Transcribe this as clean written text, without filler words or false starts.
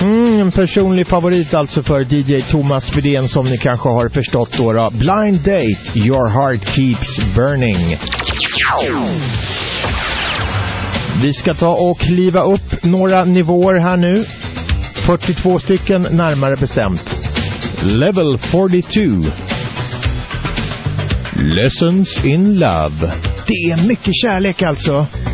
En personlig favorit alltså för DJ Thomas Widén, som ni kanske har förstått då. Blind Date, Your Heart Keeps Burning. Vi ska ta och kliva upp några nivåer här nu. 42 stycken närmare bestämt. Level 42. Lessons in Love. Det är mycket kärlek alltså.